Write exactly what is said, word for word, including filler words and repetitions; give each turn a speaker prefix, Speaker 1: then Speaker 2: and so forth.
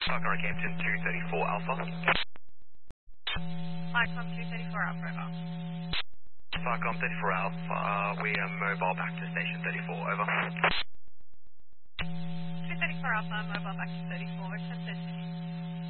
Speaker 1: Falcon Rockhampton two thirty-four Alpha.
Speaker 2: Icon two thirty-four Alpha, over.
Speaker 1: Falcon thirty-four Alpha, we are mobile back to station thirty-four, over.
Speaker 2: two thirty-four Alpha, mobile back to thirty-four, ten thirty.